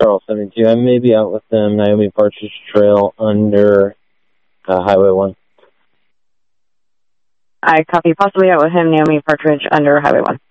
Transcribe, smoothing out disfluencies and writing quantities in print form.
Charles 72. I may be out with them, Naomi Partridge Trail under Highway 1. I copy, possibly out with him, Naomi Partridge under Highway 1.